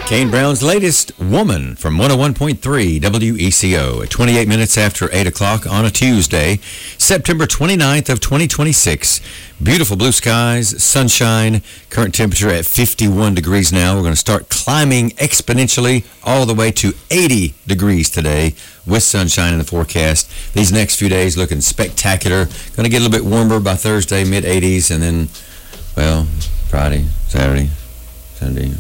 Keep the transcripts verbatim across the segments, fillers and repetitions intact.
Kane Brown's latest, Woman, from one oh one point three W E C O at twenty-eight minutes after eight o'clock on a Tuesday, September twenty-ninth of twenty twenty-six. Beautiful blue skies, sunshine, current temperature at fifty-one degrees now. We're going to start climbing exponentially all the way to eighty degrees today with sunshine in the forecast. These next few days looking spectacular. Going to get a little bit warmer by Thursday, mid eighties, and then, well, Friday, Saturday, Sunday,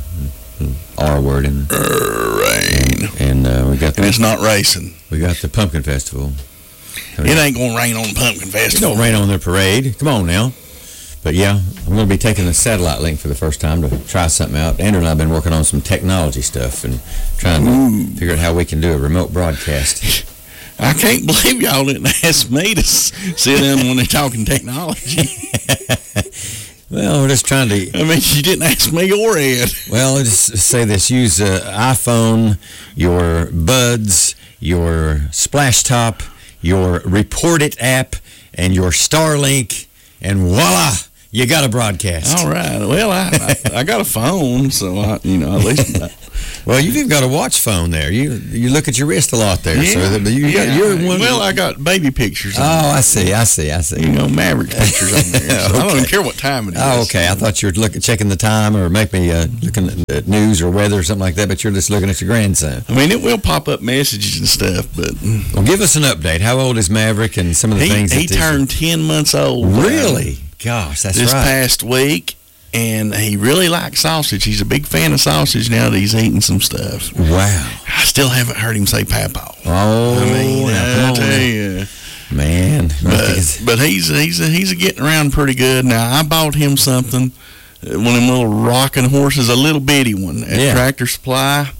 R word in there. Rain. And, and uh, we got the, and it's not racing. We got the Pumpkin Festival. It ain't going to rain on the Pumpkin Festival. It don't rain on their parade. Come on now. But yeah, I'm going to be taking the satellite link for the first time to try something out. Andrew and I have been working on some technology stuff and trying to Ooh. figure out how we can do a remote broadcast. I can't believe y'all didn't ask me to sit in when they're talking technology. Well, we're just trying to... I mean, you didn't ask me or Ed. Well, just say this. Use uh, iPhone, your Buds, your Splash Top, your Report It app, and your Starlink, and voila, you got a broadcast. All right. Well, I I, I got a phone, so, I, you know, at least... I, well, you've even got a watch phone there. You you look at your wrist a lot there. Yeah, so that, you yeah. got, you're one well, I got baby pictures. Oh, I see, I see, I see. You know, Maverick pictures on there. So okay. I don't even care what time it is. Oh, okay. I thought you were looking, checking the time or maybe uh, looking at news or weather or something like that, but you're just looking at your grandson. I mean, it will pop up messages and stuff, but... Well, give us an update. How old is Maverick and some of the he, things He that turned ten months old. Really? Gosh, that's this right. This past week. And he really likes sausage. He's a big fan of sausage now that he's eating some stuff. Wow. I still haven't heard him say Papa. Oh, I mean, I tell you. Man. But, but he's he's he's getting around pretty good. Now, I bought him something, one of them little rocking horses, a little bitty one at yeah. Tractor Supply.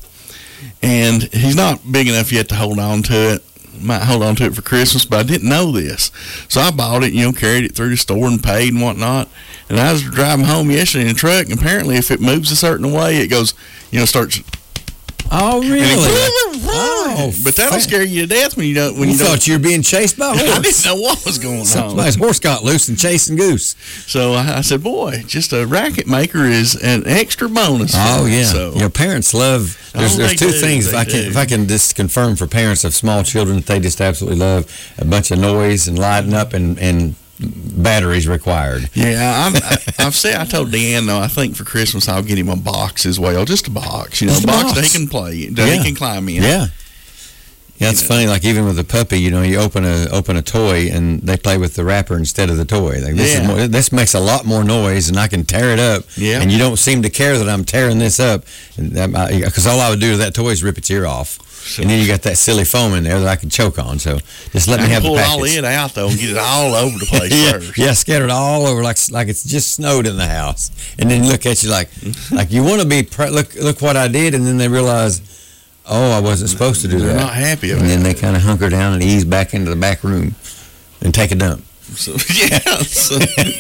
And he's not big enough yet to hold on to it. Might hold on to it for Christmas, but I didn't know this. So I bought it, you know, carried it through the store and paid and whatnot. And I was driving home yesterday in the truck, and apparently if it moves a certain way, it goes, you know, starts... Oh, really? It, oh, but that'll fat. scare you to death when you don't... When you, you thought don't, you were being chased by a horse. I didn't know what was going on. Somebody's horse got loose and chasing goose. So I, I said, boy, just a racket maker is an extra bonus. Oh, yeah. So, your parents love... There's, oh, there's two do, things, if I, can, if I can just confirm for parents of small children that they just absolutely love, a bunch of noise and lighting up and... and batteries required. Yeah, I'm, I, I've said, I told Dan, though, I think for Christmas I'll get him a box as well. Just a box, you know, a box, box that he can play, that yeah. he can climb in. Yeah. Yeah, it's you funny, know. Like even with a puppy, you know, you open a open a toy and they play with the wrapper instead of the toy. Like this, yeah. is more, this makes a lot more noise and I can tear it up. Yeah. And you don't seem to care that I'm tearing this up. Because all I would do to that toy is rip its ear off. So, and then you got that silly foam in there that I can choke on. So just let I me have pull the package. all it out, though, and get it all over the place yeah, first. Yeah, scattered all over like like it's just snowed in the house. And then look at you like, like you want to be, pre- look look what I did, and then they realize, oh, I wasn't supposed to do They're that. They're not happy about And then it. they kind of hunker down and ease back into the back room and take a dump. So, yeah. So.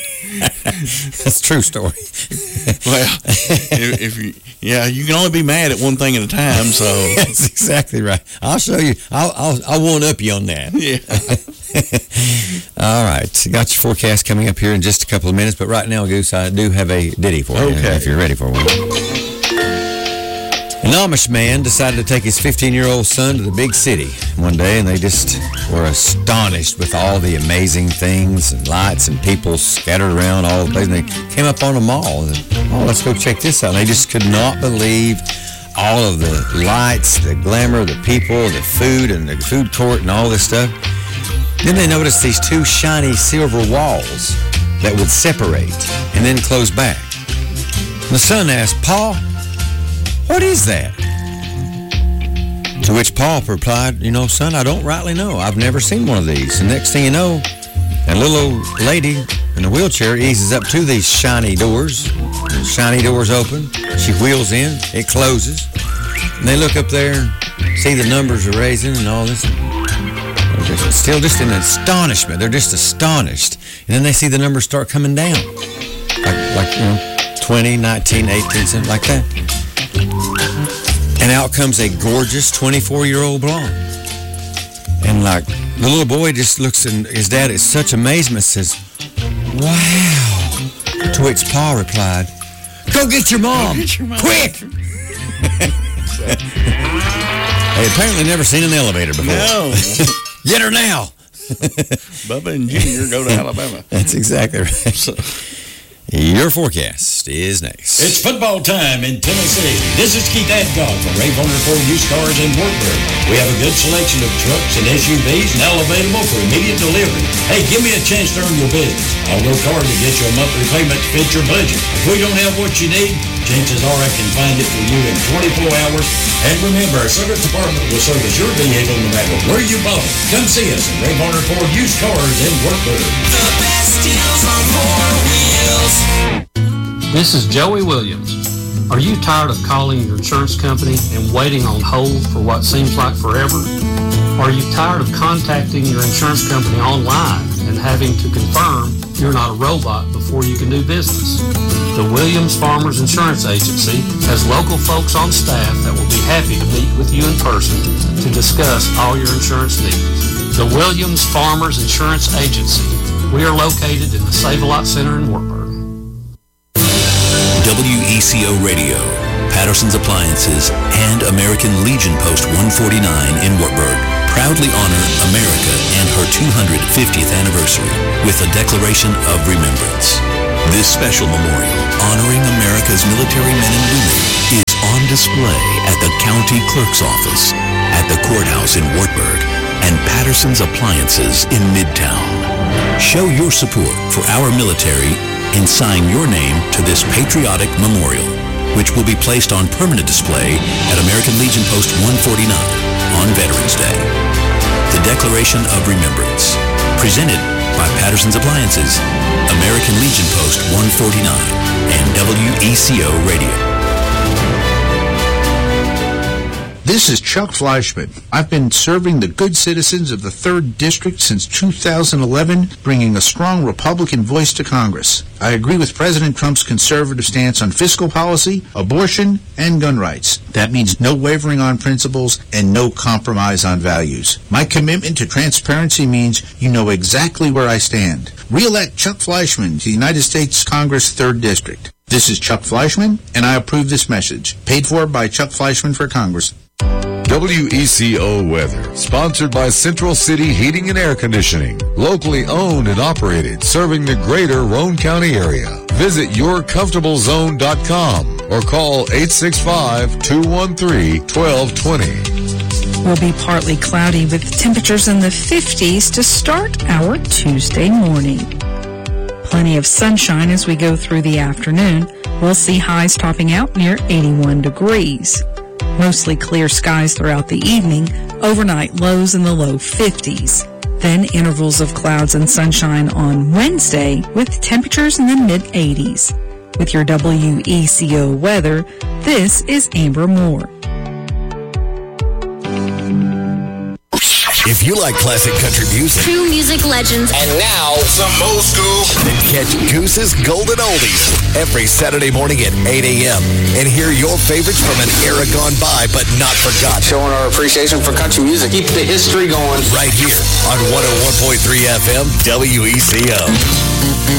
That's a true story. Well, if, if you, yeah, you can only be mad at one thing at a time, so. That's exactly right. I'll show you. I'll, I'll, I'll one up you on that. Yeah. All right. Got your forecast coming up here in just a couple of minutes, but right now, Goose, I do have a ditty for you, okay. if you're ready for one. An Amish man decided to take his fifteen-year-old son to the big city one day, and they just were astonished with all the amazing things and lights and people scattered around all the place. And they came up on a mall and, oh, let's go check this out. And they just could not believe all of the lights, the glamour, the people, the food, and the food court and all this stuff. Then they noticed these two shiny silver walls that would separate and then close back. The son asked, "Pa, what is that?" To which Paul replied, "You know, son, I don't rightly know. I've never seen one of these." And next thing you know, that little old lady in a wheelchair eases up to these shiny doors. The shiny doors open. She wheels in. It closes. And they look up there and see the numbers are raising and all this. They're just still just in astonishment. They're just astonished. And then they see the numbers start coming down. Like, like you know, twenty, nineteen, eighteen, something like that. And out comes a gorgeous twenty-four-year-old blonde. And like, the little boy just looks at his dad in such amazement, says, "Wow." To which Pa replied, "Go get your mom, Go get your mom. quick." They apparently never seen an elevator before. No. Get her now. Bubba and Junior go to Alabama. That's exactly right. So, your forecast is next. It's football time in Tennessee. This is Keith Adcock from Ray Horner Ford Used Cars in Wartburg. We have a good selection of trucks and S U Vs now available for immediate delivery. Hey, give me a chance to earn your business. I'll work hard to get you a monthly payment to fit your budget. If we don't have what you need, chances are I can find it for you in twenty-four hours. And remember, our service department will service your vehicle no matter where you bought it. Come see us at Ray Horner Ford Used Cars in Wartburg. The best deals on four wheels. This is Joey Williams. Are you tired of calling your insurance company and waiting on hold for what seems like forever? Are you tired of contacting your insurance company online and having to confirm you're not a robot before you can do business? The Williams Farmers Insurance Agency has local folks on staff that will be happy to meet with you in person to discuss all your insurance needs. The Williams Farmers Insurance Agency. We are located in the Save-A-Lot Center in Wartburg. W E C O Radio, Patterson's Appliances, and American Legion Post one forty-nine in Wartburg proudly honor America and her two hundred fiftieth anniversary with a declaration of remembrance. This special memorial honoring America's military men and women is on display at the County Clerk's Office, at the Courthouse in Wartburg, and Patterson's Appliances in Midtown. Show your support for our military and sign your name to this patriotic memorial, which will be placed on permanent display at American Legion Post one forty-nine on Veterans Day. The Declaration of Remembrance, presented by Patterson's Appliances, American Legion Post one forty-nine, and W E C O Radio. This is Chuck Fleischman. I've been serving the good citizens of the third District since two thousand eleven, bringing a strong Republican voice to Congress. I agree with President Trump's conservative stance on fiscal policy, abortion, and gun rights. That means no wavering on principles and no compromise on values. My commitment to transparency means you know exactly where I stand. Re-elect Chuck Fleischman to the United States Congress third District. This is Chuck Fleischman, and I approve this message. Paid for by Chuck Fleischman for Congress. W E C O Weather, sponsored by Central City Heating and Air Conditioning, locally owned and operated, serving the greater Roane County area. Visit your comfortable zone dot com or call eight six five, two one three, one two two zero. Will be partly cloudy with temperatures in the fifties to start our Tuesday morning. Plenty of sunshine as we go through the afternoon. We'll see highs topping out near eighty-one degrees. Mostly clear skies throughout the evening, overnight lows in the low fifties. Then intervals of clouds and sunshine on Wednesday with temperatures in the mid-eighties. With your W E C O weather, this is Amber Moore. If you like classic country music, true music legends, and now some old school, then catch Goose's Golden Oldies every Saturday morning at eight a.m. and hear your favorites from an era gone by but not forgotten. Showing our appreciation for country music. Keep the history going. Right here on one oh one point three F M W E C O.